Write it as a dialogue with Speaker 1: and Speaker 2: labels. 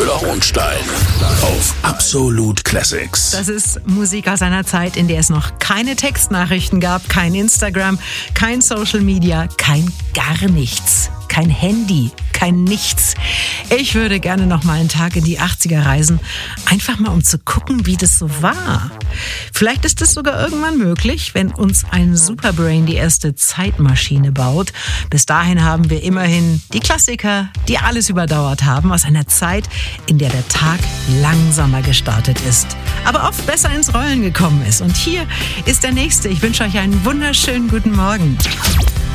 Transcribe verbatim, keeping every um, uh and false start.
Speaker 1: Müller-Hohenstein auf Absolut Classics.
Speaker 2: Das ist Musik aus einer Zeit, in der es noch keine Textnachrichten gab, kein Instagram, kein Social Media, kein gar nichts, kein Handy, kein nichts. Ich würde gerne noch mal einen Tag in die achtziger reisen, einfach mal um zu gucken, wie das so war. Vielleicht ist es sogar irgendwann möglich, wenn uns ein Superbrain die erste Zeitmaschine baut. Bis dahin haben wir immerhin die Klassiker, die alles überdauert haben, aus einer Zeit, in der der Tag langsamer gestartet ist, aber oft besser ins Rollen gekommen ist. Und hier ist der nächste. Ich wünsche euch einen wunderschönen guten Morgen.